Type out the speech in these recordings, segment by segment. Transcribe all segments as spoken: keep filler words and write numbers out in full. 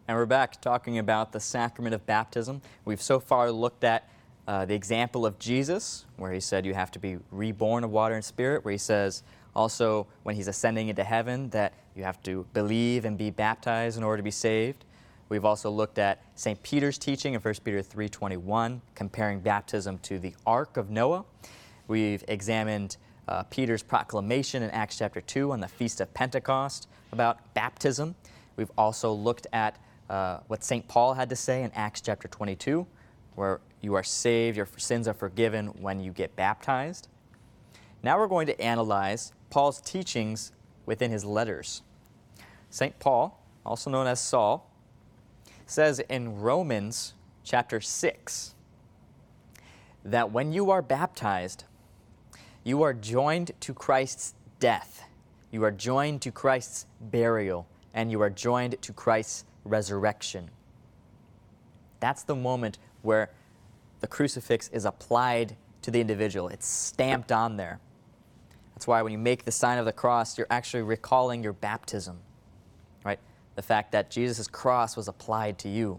And we're back talking about the sacrament of baptism. We've so far looked at uh, the example of Jesus, where he said you have to be reborn of water and spirit, where he says also when he's ascending into heaven that you have to believe and be baptized in order to be saved. We've also looked at Saint Peter's teaching in First Peter three twenty-one, comparing baptism to the Ark of Noah. We've examined uh, Peter's proclamation in Acts chapter two on the Feast of Pentecost about baptism. We've also looked at uh, what Saint Paul had to say in Acts chapter twenty-two, where you are saved, your sins are forgiven when you get baptized. Now we're going to analyze Paul's teachings within his letters. Saint Paul, also known as Saul, says in Romans chapter six that when you are baptized, you are joined to Christ's death, you are joined to Christ's burial, and you are joined to Christ's resurrection. That's the moment where the crucifix is applied to the individual. It's stamped on there. That's why when you make the sign of the cross, you're actually recalling your baptism, right? The fact that Jesus' cross was applied to you.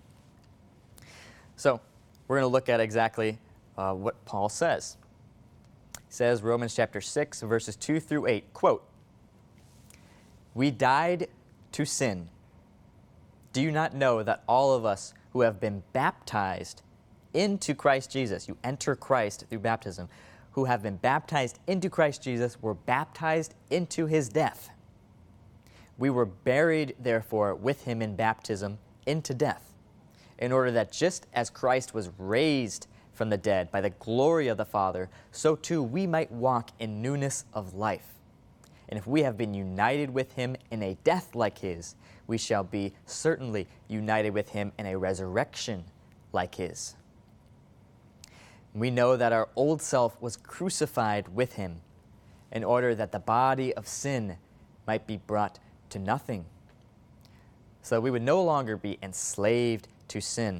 So we're going to look at exactly uh, what Paul says. He says, Romans chapter six, verses two through eight, quote, "We died to sin. Do you not know that all of us who have been baptized into Christ Jesus," you enter Christ through baptism, "who have been baptized into Christ Jesus were baptized into his death. We were buried, therefore, with him in baptism into death, in order that just as Christ was raised from the dead by the glory of the Father, so too we might walk in newness of life. And if we have been united with him in a death like his, we shall be certainly united with him in a resurrection like his. We know that our old self was crucified with him in order that the body of sin might be brought to nothing, so we would no longer be enslaved to sin.